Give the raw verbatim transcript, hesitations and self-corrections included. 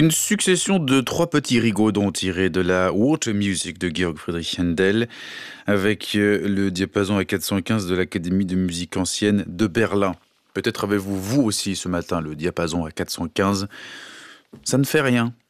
Une succession de trois petits rigaudons tirés de la Water Music de Georg Friedrich Händel, avec euh, le diapason à quatre cent quinze de l'Académie de musique ancienne de Berlin. Peut-être avez-vous, vous aussi, ce matin, le diapason à quatre cent quinze. Ça ne fait rien.